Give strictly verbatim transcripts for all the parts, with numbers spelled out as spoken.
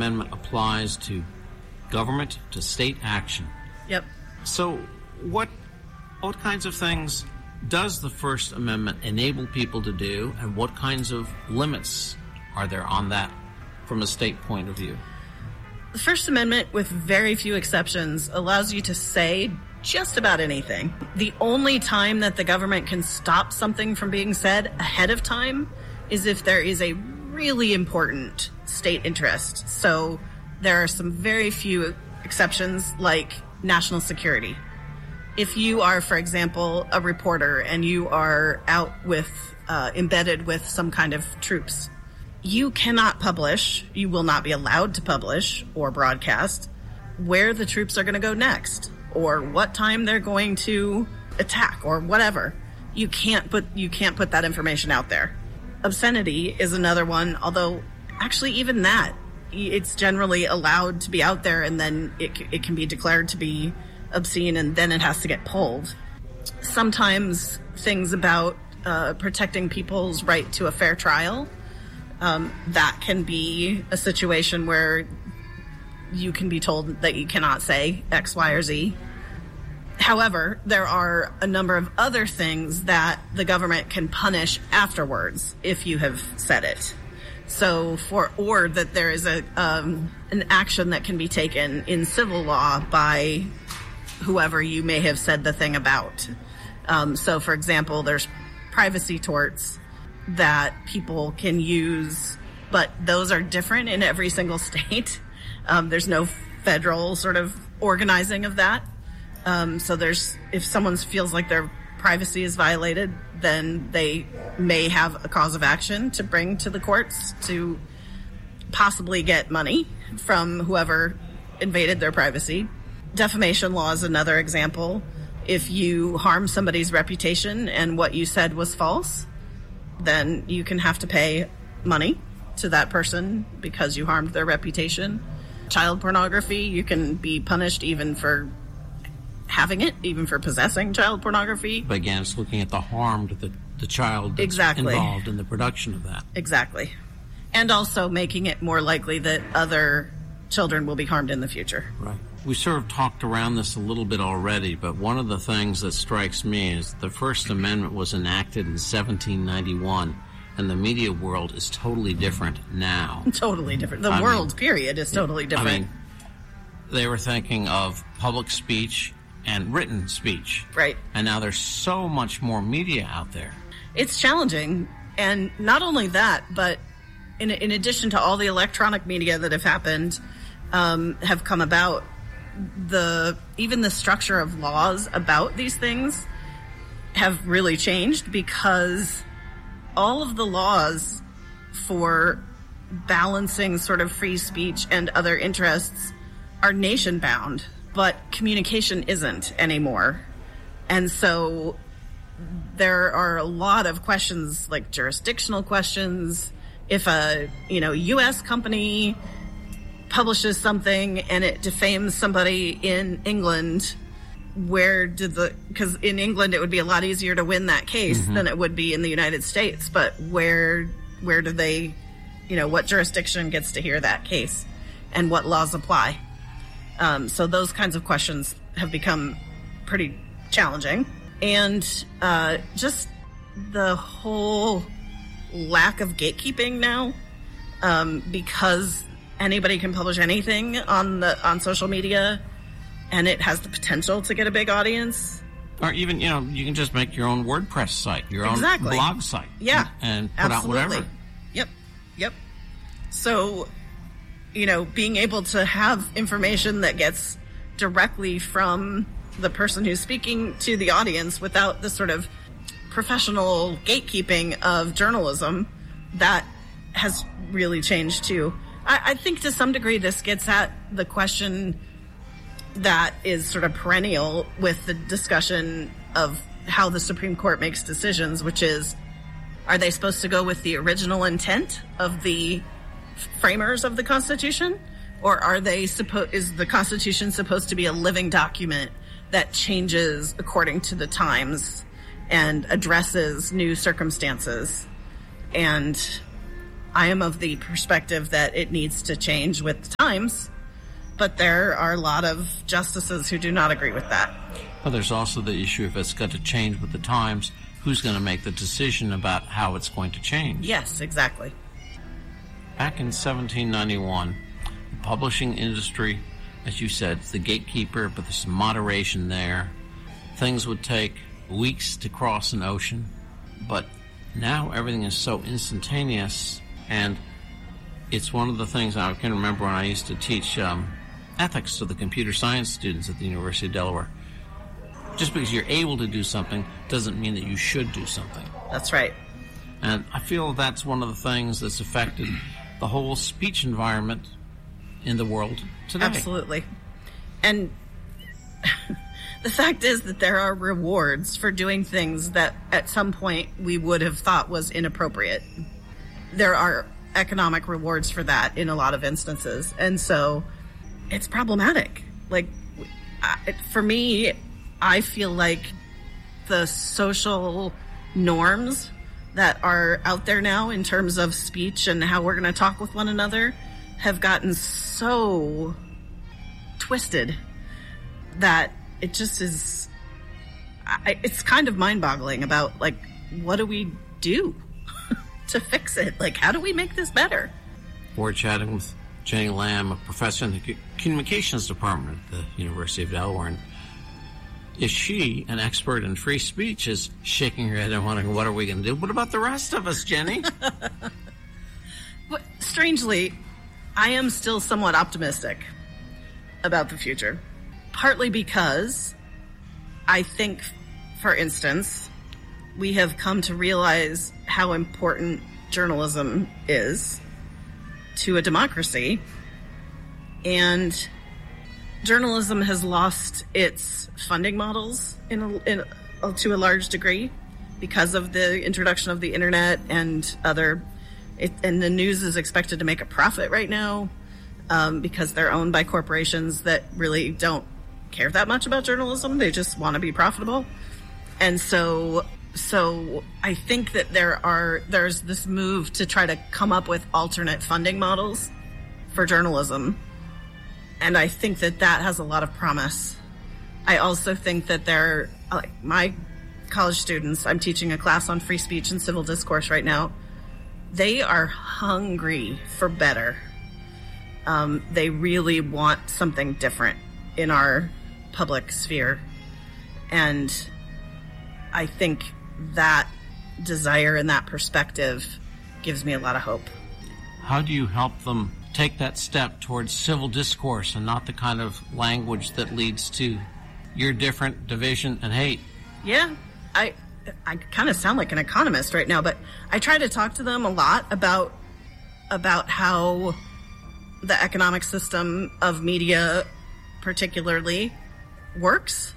Amendment applies to government, to state action. Yep. So what what kinds of things does the First Amendment enable people to do, and what kinds of limits are there on that from a state point of view? The First Amendment, with very few exceptions, allows you to say just about anything. The only time that the government can stop something from being said ahead of time is if there is a really important state interest. So there are some very few exceptions, like national security. If you are, for example, a reporter and you are out with, uh, embedded with some kind of troops, you cannot publish, you will not be allowed to publish or broadcast where the troops are going to go next, or what time they're going to attack, or whatever. You can't put you can't put that information out there. Obscenity is another one, although actually even that, it's generally allowed to be out there, and then it it can be declared to be obscene, and then it has to get pulled. Sometimes things about uh, protecting people's right to a fair trial, um, that can be a situation where you can be told that you cannot say X, Y, or Z. However, there are a number of other things that the government can punish afterwards if you have said it. So for, or that there is a, um, an action that can be taken in civil law by whoever you may have said the thing about. Um, so for example, there's privacy torts that people can use, but those are different in every single state. Um, there's no federal sort of organizing of that. Um, so there's, if someone feels like their privacy is violated, then they may have a cause of action to bring to the courts to possibly get money from whoever invaded their privacy. Defamation law is another example. If you harm somebody's reputation and what you said was false, then you can have to pay money to that person because you harmed their reputation. Child pornography, you can be punished even for having it, even for possessing child pornography. But again, it's looking at the harm to the, the child that's exactly. involved in the production of that. Exactly. And also making it more likely that other children will be harmed in the future. Right. We sort of talked around this a little bit already, but one of the things that strikes me is the First Amendment was enacted in seventeen ninety-one, and the media world is totally different now. Totally different. The I world, mean, period, is totally different. I mean, they were thinking of public speech and written speech. Right. And now there's so much more media out there. It's challenging. And not only that, but in, in addition to all the electronic media that have happened, um, have come about, the even the structure of laws about these things have really changed, because all of the laws for balancing sort of free speech and other interests are nation bound, but communication isn't anymore. And so there are a lot of questions, like jurisdictional questions. If a, you know, U S company publishes something and it defames somebody in England, where did the, because in England it would be a lot easier to win that case mm-hmm. than it would be in the United States, but where where do they, you know, what jurisdiction gets to hear that case and what laws apply? Um, so those kinds of questions have become pretty challenging. And uh, just the whole lack of gatekeeping now, um, because anybody can publish anything on the on social media, and it has the potential to get a big audience. Or even, you know, you can just make your own WordPress site, your exactly. own blog site. Yeah. And put absolutely. out whatever. Yep. Yep. So, you know, being able to have information that gets directly from the person who's speaking to the audience without the sort of professional gatekeeping of journalism, that has really changed too. I, I think to some degree this gets at the question that is sort of perennial with the discussion of how the Supreme Court makes decisions, which is, are they supposed to go with the original intent of the framers of the Constitution, or are they supposed, is the Constitution supposed to be a living document that changes according to the times and addresses new circumstances? And I am of the perspective that it needs to change with the times, but there are a lot of justices who do not agree with that. Well, there's also the issue if it's got to change with the times, who's going to make the decision about how it's going to change? Yes, exactly. Back in seventeen ninety-one, the publishing industry, as you said, it's the gatekeeper, but there's some moderation there. Things would take weeks to cross an ocean, but now everything is so instantaneous, and it's one of the things I can remember when I used to teach um, ethics to the computer science students at the University of Delaware. Just because you're able to do something doesn't mean that you should do something. That's right. And I feel that's one of the things that's affected the whole speech environment in the world today. Absolutely. And the fact is that there are rewards for doing things that at some point we would have thought was inappropriate. There are economic rewards for that in a lot of instances. And so it's problematic. Like, I, for me, I feel like the social norms that are out there now in terms of speech and how we're going to talk with one another have gotten so twisted that it just is, I, it's kind of mind-boggling about, like, what do we do to fix it? Like, how do we make this better? We're chatting with Jenny Lamb, a professor in the communications department at the University of Delaware. And is she, an expert in free speech, is shaking her head and wondering, what are we going to do? What about the rest of us, Jenny? But strangely, I am still somewhat optimistic about the future. Partly because I think, for instance, we have come to realize how important journalism is to a democracy. And journalism has lost its funding models in, a, in a, to a large degree because of the introduction of the internet and other, it, and the news is expected to make a profit right now um, because they're owned by corporations that really don't care that much about journalism. They just want to be profitable. And so so I think that there are there's this move to try to come up with alternate funding models for journalism. And I think that that has a lot of promise. I also think that there, like my college students, I'm teaching a class on free speech and civil discourse right now. They are hungry for better. Um, they really want something different in our public sphere. And I think that desire and that perspective gives me a lot of hope. How do you help them take that step towards civil discourse and not the kind of language that leads to you're different, division, and hate? Yeah, I I kind of sound like an economist right now, but I try to talk to them a lot about about how the economic system of media particularly works,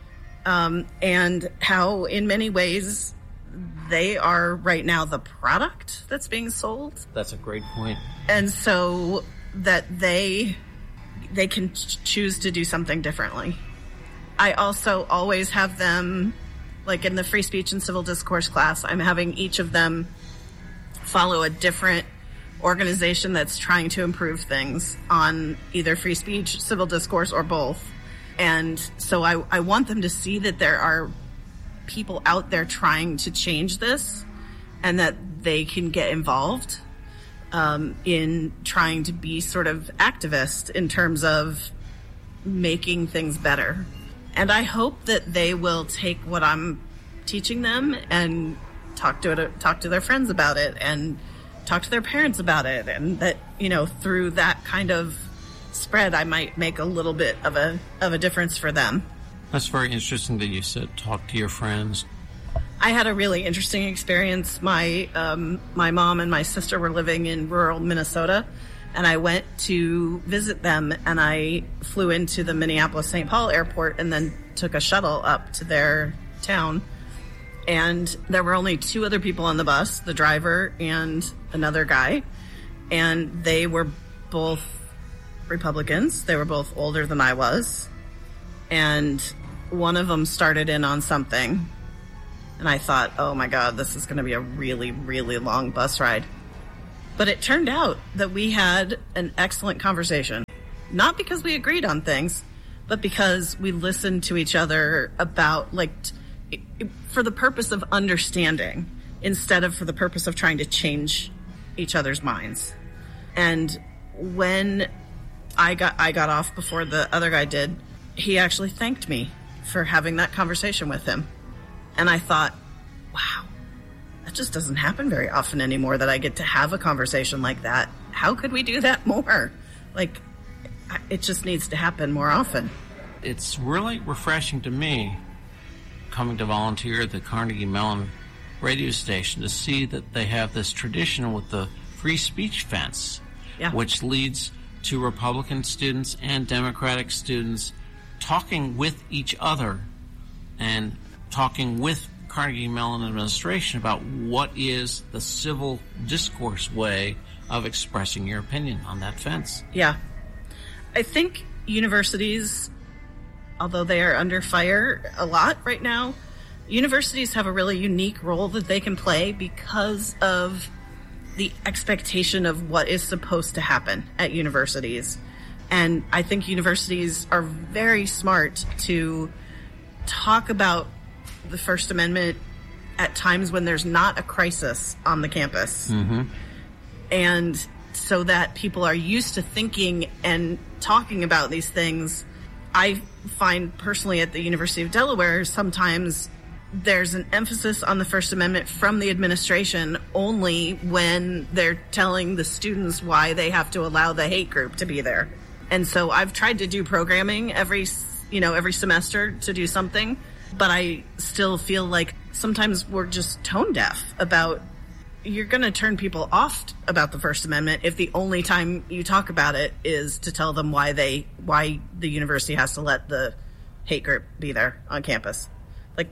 um, and how in many ways they are right now the product that's being sold. That's a great point. And so that they they can ch- choose to do something differently. I also always have them, like in the free speech and civil discourse class, I'm having each of them follow a different organization that's trying to improve things on either free speech, civil discourse, or both. And so I, I want them to see that there are people out there trying to change this and that they can get involved um, in trying to be sort of activist in terms of making things better. And I hope that they will take what I'm teaching them and talk to it, talk to their friends about it and talk to their parents about it. And that, you know, through that kind of spread, I might make a little bit of a of a difference for them. That's very interesting that you said talk to your friends. I had a really interesting experience. My um, my mom and my sister were living in rural Minnesota, and I went to visit them, and I flew into the Minneapolis-Saint Paul airport and then took a shuttle up to their town. And there were only two other people on the bus, the driver and another guy. And they were both Republicans. They were both older than I was. And one of them started in on something. And I thought, oh my God, this is going to be a really, really long bus ride. But it turned out that we had an excellent conversation. Not because we agreed on things, but because we listened to each other about, like, t- for the purpose of understanding instead of for the purpose of trying to change each other's minds. And when I got I got off before the other guy did, he actually thanked me for having that conversation with him. And I thought, wow, that just doesn't happen very often anymore, that I get to have a conversation like that. How could we do that more? Like, it just needs to happen more often. It's really refreshing to me, coming to volunteer at the Carnegie Mellon radio station, to see that they have this tradition with the free speech fence, yeah. which leads to Republican students and Democratic students talking with each other and talking with Carnegie Mellon administration about what is the civil discourse way of expressing your opinion on that fence. Yeah. I think universities, although they are under fire a lot right now, universities have a really unique role that they can play because of the expectation of what is supposed to happen at universities. And I think universities are very smart to talk about the First Amendment at times when there's not a crisis on the campus. Mm-hmm. And so that people are used to thinking and talking about these things. I find personally at the University of Delaware, sometimes there's an emphasis on the First Amendment from the administration only when they're telling the students why they have to allow the hate group to be there. And so I've tried to do programming every, you know, every semester to do something, but I still feel like sometimes we're just tone deaf about, you're going to turn people off about the First Amendment if the only time you talk about it is to tell them why they, why the university has to let the hate group be there on campus. Like,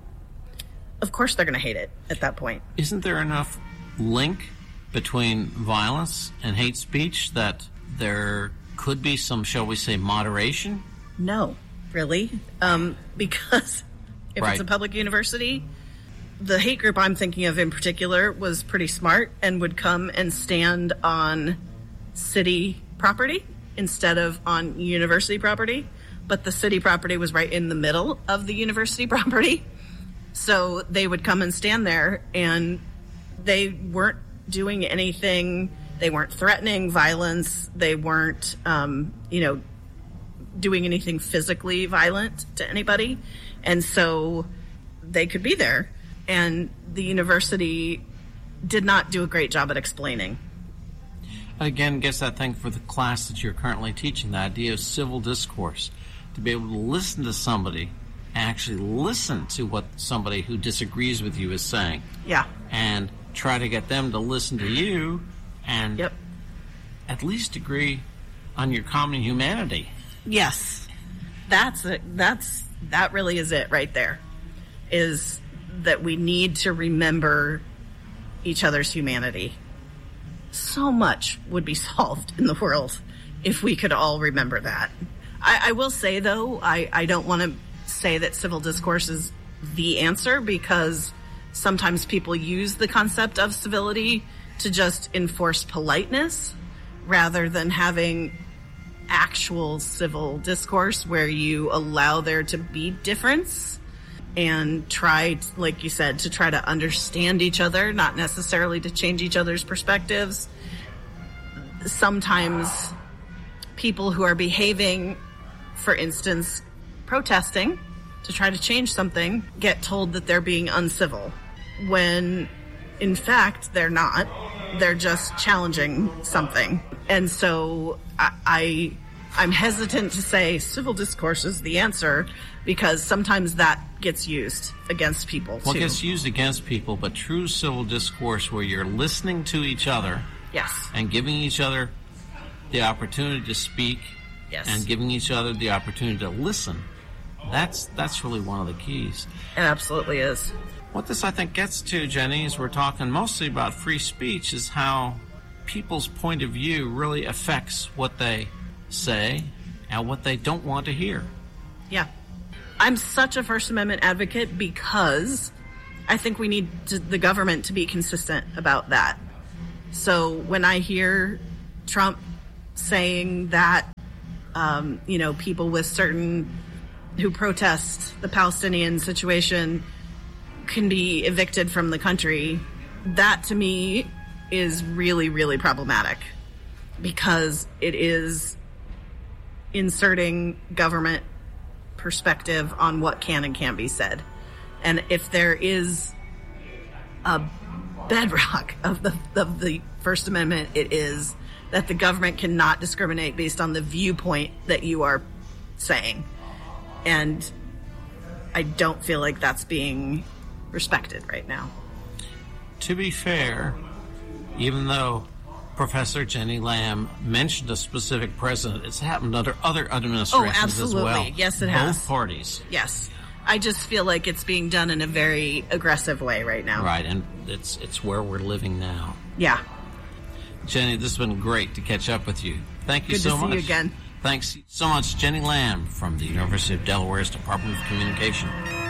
of course they're going to hate it at that point. Isn't there enough link between violence and hate speech that there could be some, shall we say, moderation? No, really. Um, because if right. it's a public university, the hate group I'm thinking of in particular was pretty smart and would come and stand on city property instead of on university property. But the city property was right in the middle of the university property. So they would come and stand there, and they weren't doing anything. They weren't threatening violence. They weren't, um, you know, doing anything physically violent to anybody. And so they could be there. And the university did not do a great job at explaining. Again, guess that thing for the class that you're currently teaching, the idea of civil discourse, to be able to listen to somebody, actually listen to what somebody who disagrees with you is saying. Yeah. And try to get them to listen to you and yep. at least agree on your common humanity. Yes. That's it. That's, that really is it right there, is that we need to remember each other's humanity. So much would be solved in the world if we could all remember that. I, I will say, though, I, I don't want to say that civil discourse is the answer, because sometimes people use the concept of civility to just enforce politeness rather than having actual civil discourse where you allow there to be difference and try, like you said, to try to understand each other, not necessarily to change each other's perspectives. Sometimes people who are behaving, for instance, protesting to try to change something, get told that they're being uncivil, when in fact they're not. They're just challenging something. And so I, I I'm hesitant to say civil discourse is the answer, because sometimes that gets used against people, too. Well, it gets used against people, but true civil discourse where you're listening to each other, yes, and giving each other the opportunity to speak, yes, and giving each other the opportunity to listen, that's that's really one of the keys. It absolutely is. What this, I think, gets to, Jenny, is we're talking mostly about free speech, is how people's point of view really affects what they say and what they don't want to hear. Yeah. I'm such a First Amendment advocate because I think we need to, the government to be consistent about that. So when I hear Trump saying that, um, you know, people with certain who protest the Palestinian situation can be evicted from the country, that to me is really, really problematic, because it is inserting government perspective on what can and can't be said. And if there is a bedrock of the of the First Amendment, it is that the government cannot discriminate based on the viewpoint that you are saying. And I don't feel like that's being respected right now. To be fair, even though Professor Jenny Lamb mentioned a specific president, it's happened under other administrations oh, absolutely. as well. Yes, it Both has. Both parties. Yes. I just feel like it's being done in a very aggressive way right now. Right, and it's it's where we're living now. Yeah. Jenny, this has been great to catch up with you. Thank you Good so to see much. you again. Thanks so much, Jenny Lamb from the University of Delaware's Department of Communication.